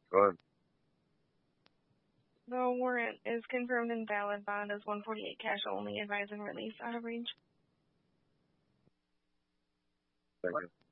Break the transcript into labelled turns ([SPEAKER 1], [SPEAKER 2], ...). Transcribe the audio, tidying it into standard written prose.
[SPEAKER 1] Go ahead.
[SPEAKER 2] The warrant is confirmed and valid. Bond is 148 cash only. Advise and release out of range.
[SPEAKER 1] Thank you.